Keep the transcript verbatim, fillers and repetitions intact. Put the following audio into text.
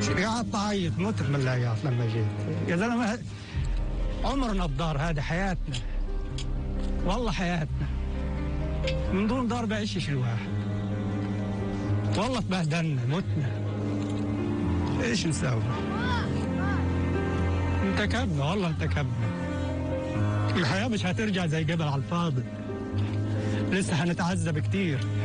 قعدت اعيط مت من العياط لما جيت يا زلمه. عمرنا بدار، هذه حياتنا والله، حياتنا من دون دار بعيشش الواحد. والله تبهدلنا متنا، ايش نسوي؟ انتكبنا والله انتكبنا. الحياه مش هترجع زي قبل على الفاضي، لسه هنتعذب كتير.